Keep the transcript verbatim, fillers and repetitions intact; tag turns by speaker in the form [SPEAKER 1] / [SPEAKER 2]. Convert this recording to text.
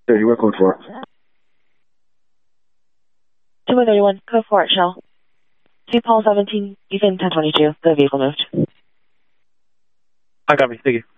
[SPEAKER 1] thirty-one, code four.
[SPEAKER 2] two one thirty-one, code four at Shell. Two Paul seventeen, Ethan ten twenty-two. The vehicle moved.
[SPEAKER 3] I got me. Thank you.